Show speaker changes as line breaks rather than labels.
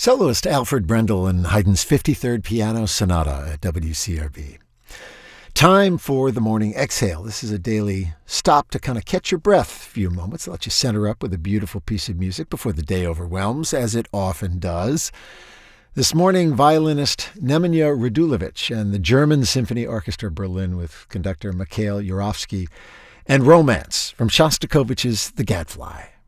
Soloist Alfred Brendel in Haydn's 53rd Piano Sonata at WCRB. Time for the morning exhale. This is a daily stop to kind of catch your breath a few moments, let you center up with a beautiful piece of music before the day overwhelms, as it often does. This morning, violinist Nemanja Radulovic and the German Symphony Orchestra Berlin with conductor Mikhail Jurovsky, and Romance from Shostakovich's The Gadfly.